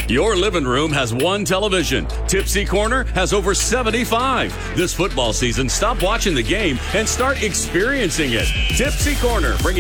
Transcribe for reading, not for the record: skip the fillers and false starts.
Your living room has one television. Tipsy Corner has over 75. This football season, stop watching the game and start experiencing it. Tipsy Corner, bringing